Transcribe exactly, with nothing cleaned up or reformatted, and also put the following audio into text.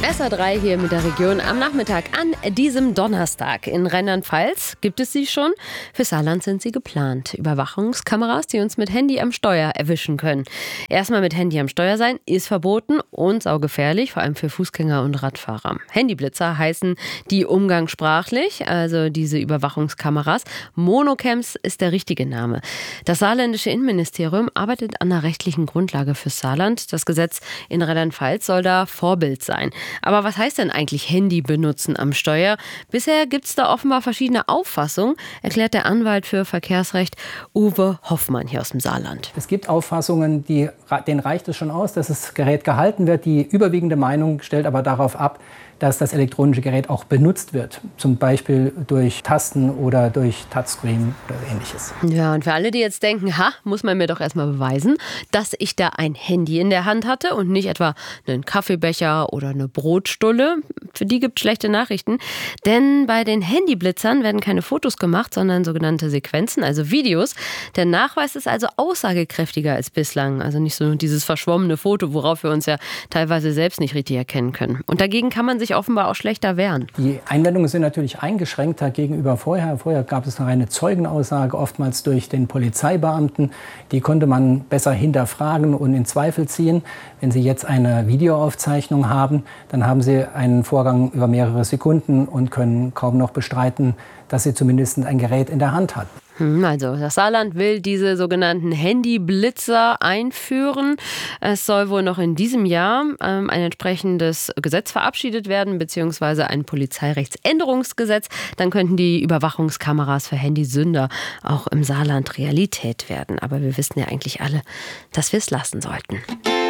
S R drei hier mit der Region am Nachmittag an diesem Donnerstag. In Rheinland-Pfalz gibt es sie schon. Für Saarland sind sie geplant. Überwachungskameras, die uns mit Handy am Steuer erwischen können. Erstmal mit Handy am Steuer sein ist verboten und saugefährlich, vor allem für Fußgänger und Radfahrer. Handyblitzer heißen die umgangssprachlich, also diese Überwachungskameras. Monocams ist der richtige Name. Das saarländische Innenministerium arbeitet an einer rechtlichen Grundlage für Saarland. Das Gesetz in Rheinland-Pfalz soll da Vorbild sein. Aber was heißt denn eigentlich Handy benutzen am Steuer? Bisher gibt es da offenbar verschiedene Auffassungen, erklärt der Anwalt für Verkehrsrecht Uwe Hoffmann hier aus dem Saarland. Es gibt Auffassungen, die, denen reicht es schon aus, dass das Gerät gehalten wird. Die überwiegende Meinung stellt aber darauf ab, dass das elektronische Gerät auch benutzt wird. Zum Beispiel durch Tasten oder durch Touchscreen oder ähnliches. Ja, und für alle, die jetzt denken, ha, muss man mir doch erstmal beweisen, dass ich da ein Handy in der Hand hatte und nicht etwa einen Kaffeebecher oder eine Brotstulle. Für die gibt es schlechte Nachrichten. Denn bei den Handyblitzern werden keine Fotos gemacht, sondern sogenannte Sequenzen, also Videos. Der Nachweis ist also aussagekräftiger als bislang. Also nicht so dieses verschwommene Foto, worauf wir uns ja teilweise selbst nicht richtig erkennen können. Und dagegen kann man sich offenbar auch schlechter wehren. Die Einwendungen sind natürlich eingeschränkter gegenüber vorher. Vorher gab es noch eine Zeugenaussage, oftmals durch den Polizeibeamten. Die konnte man besser hinterfragen und in Zweifel ziehen. Wenn Sie jetzt eine Videoaufzeichnung haben, dann haben Sie einen Vorgang über mehrere Sekunden und können kaum noch bestreiten, dass Sie zumindest ein Gerät in der Hand hatten. Also das Saarland will diese sogenannten Handyblitzer einführen. Es soll wohl noch in diesem Jahr ähm, ein entsprechendes Gesetz verabschiedet werden, beziehungsweise ein Polizeirechtsänderungsgesetz. Dann könnten die Überwachungskameras für Handysünder auch im Saarland Realität werden. Aber wir wissen ja eigentlich alle, dass wir es lassen sollten.